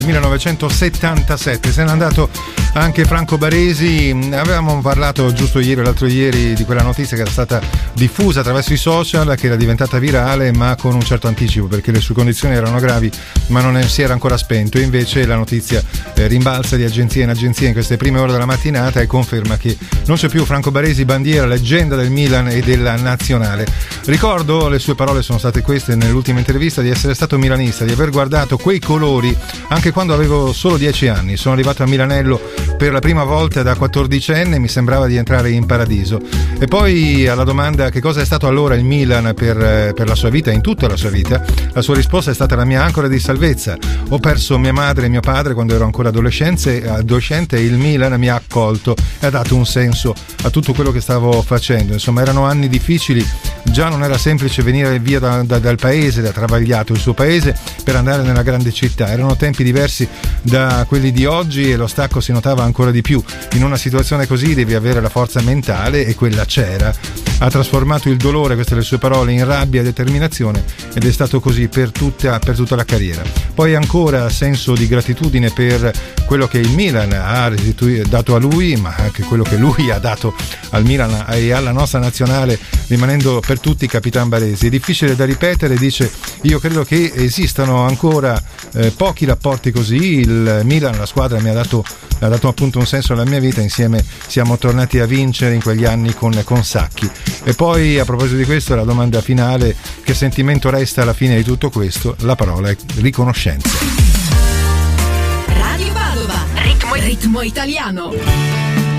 1977, se n'è andato anche Franco Baresi. Avevamo parlato giusto ieri o l'altro ieri di quella notizia che era stata diffusa attraverso i social, che era diventata virale ma con un certo anticipo, perché le sue condizioni erano gravi ma non si era ancora spento. E invece la notizia rimbalza di agenzia in agenzia in queste prime ore della mattinata e conferma che non c'è più Franco Baresi, bandiera, leggenda del Milan e della nazionale. Ricordo, le sue parole sono state queste nell'ultima intervista, di essere stato milanista, di aver guardato quei colori anche quando avevo solo 10 anni. Sono arrivato a Milanello per la prima volta da 14enne, mi sembrava di entrare in paradiso. E poi alla domanda che cosa è stato allora il Milan per la sua vita, in tutta la sua vita, la sua risposta è stata la mia ancora di salvezza. Ho perso mia madre e mio padre quando ero ancora adolescente e il Milan mi ha accolto e ha dato un senso a tutto quello che stavo facendo. Insomma, erano anni difficili, già non era semplice venire via dal paese, da Travagliato, il suo paese, per andare nella grande città. Erano tempi diversi da quelli di oggi e lo stacco si notava ancora di più. In una situazione così devi avere la forza mentale e quella c'era. Ha trasformato il dolore, queste le sue parole, in rabbia e determinazione, ed è stato così per tutta la carriera. Poi ancora senso di gratitudine per quello che il Milan ha dato a lui, ma anche quello che lui ha dato al Milan e alla nostra nazionale, rimanendo per tutti Capitan Baresi. È difficile da ripetere, dice: io credo che esistano ancora pochi rapporti così. Il Milan, la squadra, ha dato appunto un senso alla mia vita. Insieme siamo tornati a vincere in quegli anni con Sacchi. E poi, a proposito di questo, la domanda finale: che sentimento resta alla fine di tutto questo? La parola è riconoscenza. Radio Padova, ritmo italiano.